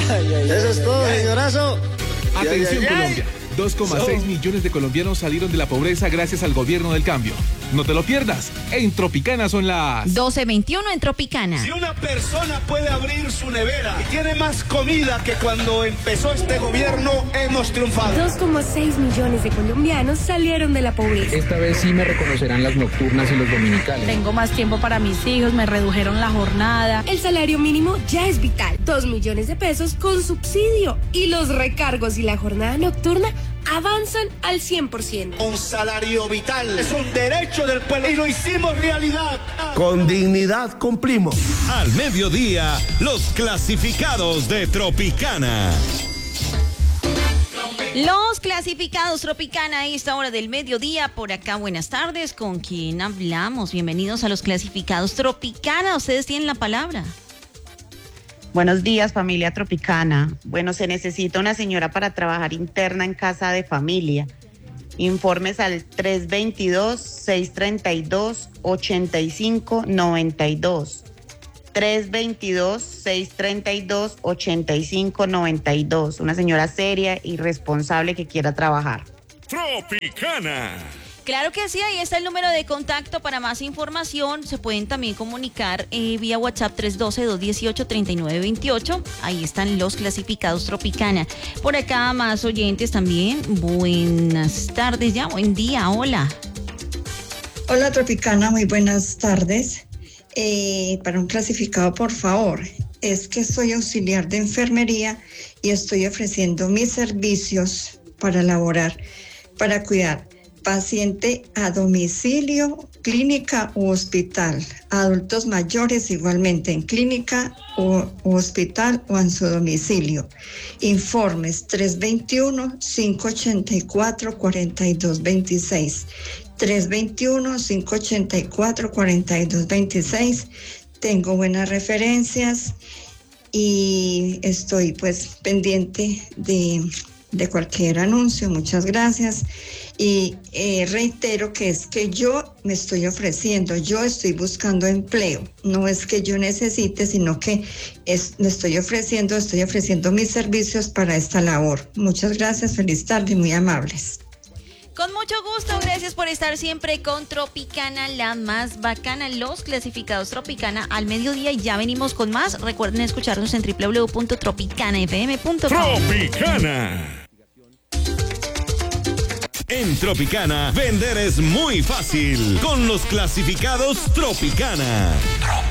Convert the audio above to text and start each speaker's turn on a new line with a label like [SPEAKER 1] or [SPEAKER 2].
[SPEAKER 1] Eso es todo, señorazo.
[SPEAKER 2] Atención, Colombia. 2,6 millones de colombianos salieron de la pobreza gracias al gobierno del cambio. No te lo pierdas. En Tropicana son las
[SPEAKER 3] 12:21 en Tropicana.
[SPEAKER 4] Si una persona puede abrir su nevera y tiene más comida que cuando empezó este gobierno, hemos triunfado.
[SPEAKER 5] 2,6 millones de colombianos salieron de la pobreza.
[SPEAKER 6] Esta vez sí me reconocerán las nocturnas y los dominicales.
[SPEAKER 7] Tengo más tiempo para mis hijos, me redujeron la jornada.
[SPEAKER 5] El salario mínimo ya es vital. 2 millones de pesos con subsidio. Y los recargos y la jornada nocturna avanzan al 100%.
[SPEAKER 4] Un salario vital es un derecho del pueblo y lo hicimos realidad.
[SPEAKER 1] Con dignidad cumplimos.
[SPEAKER 8] Al mediodía, los clasificados de Tropicana.
[SPEAKER 3] Los clasificados Tropicana a esta hora del mediodía. Por acá, buenas tardes. ¿Con quién hablamos? Bienvenidos a los clasificados Tropicana. Ustedes tienen la palabra.
[SPEAKER 9] Buenos días, familia Tropicana. Bueno, se necesita una señora para trabajar interna en casa de familia. Informes al 322-632-8592. 322-632-8592. Una señora seria y responsable que quiera trabajar.
[SPEAKER 8] Tropicana.
[SPEAKER 3] Claro que sí, ahí está el número de contacto para más información. Se pueden también comunicar vía WhatsApp 312-218-3928. Ahí están los clasificados Tropicana. Por acá más oyentes también. Buenas tardes ya, buen día, hola.
[SPEAKER 10] Hola Tropicana, muy buenas tardes. Para un clasificado, por favor. Es que soy auxiliar de enfermería y estoy ofreciendo mis servicios para laborar, para cuidar paciente a domicilio, clínica u hospital. Adultos mayores igualmente en clínica u hospital o en su domicilio. Informes 321-584-4226. 321-584-4226. Tengo buenas referencias y estoy pues pendiente de cualquier anuncio. Muchas gracias. Y reitero que es que yo me estoy ofreciendo, yo estoy buscando empleo. No es que yo necesite, sino que me estoy ofreciendo mis servicios para esta labor. Muchas gracias, feliz tarde y muy amables.
[SPEAKER 3] Con mucho gusto, gracias por estar siempre con Tropicana, la más bacana, los clasificados Tropicana al mediodía, y ya venimos con más. Recuerden escucharnos en www.tropicanafm.com.
[SPEAKER 8] Tropicana. En Tropicana, vender es muy fácil con los clasificados Tropicana.